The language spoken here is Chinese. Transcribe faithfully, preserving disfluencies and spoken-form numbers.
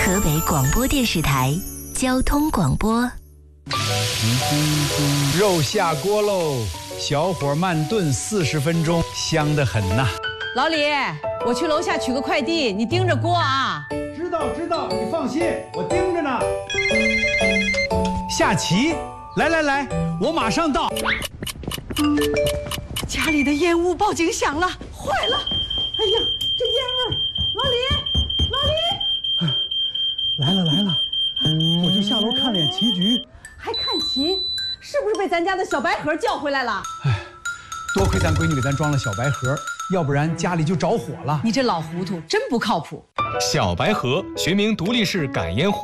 河北广播电视台交通广播。 肉下锅喽，小火慢炖四十分钟，香得很呐。 老李，我去楼下取个快递，你盯着锅啊。 知道知道，你放心，我盯着呢。下棋，来来来，我马上到。 家里的烟雾报警响了，坏了！哎呀，这烟味儿！老李，老李， 来了来了，我就下楼看脸棋局。 还看棋？是不是被咱家的小白盒叫回来了？ 哎，多亏咱闺女给咱装了小白盒，要不然家里就着火了。 你这老糊涂，真不靠谱。 小白盒学名独立式感烟壶。